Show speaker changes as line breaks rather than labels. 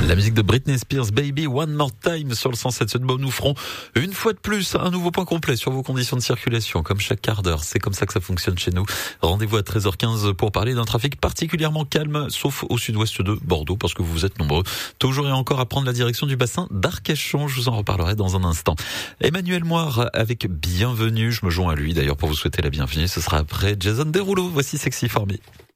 La musique de Britney Spears, Baby One More Time sur le 107. Nous ferons une fois de plus un nouveau point complet sur vos conditions de circulation, comme chaque quart d'heure. C'est comme ça que ça fonctionne chez nous. Rendez-vous à 13h15 pour parler d'un trafic particulièrement calme, sauf au sud-ouest de Bordeaux, parce que vous êtes nombreux toujours et encore à prendre la direction du bassin d'Arcachon. Je vous en reparlerai dans un instant. Emmanuel Moire avec Bienvenue. Je me joins à lui d'ailleurs pour vous souhaiter la bienvenue. Ce sera après Jason Derulo. Voici Sexy For Me.